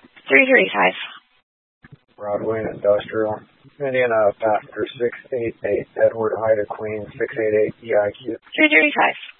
335. Broadway Industrial. Indiana, passenger 688, Edward Ida Queen, 688 EIQ. 335.